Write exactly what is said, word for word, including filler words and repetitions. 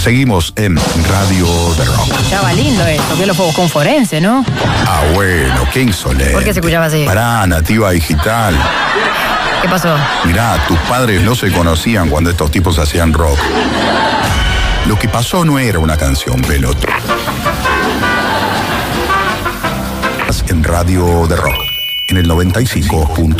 Seguimos en Radio de Rock. Escuchaba lindo esto, que lo fue buscar un forense, ¿no? Ah, bueno, qué insolente. ¿Por qué se escuchaba así? Pará, Nativa Digital. ¿Qué pasó? Mirá, tus padres no se conocían cuando estos tipos hacían rock. Lo que pasó no era una canción, peloto. En Radio de Rock, en el noventa y cinco punto